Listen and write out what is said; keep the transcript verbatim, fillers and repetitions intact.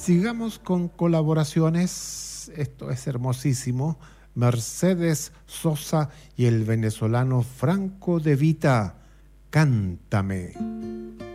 Sigamos con colaboraciones. Esto es hermosísimo. Mercedes Sosa y el venezolano Franco De Vita, Cántame.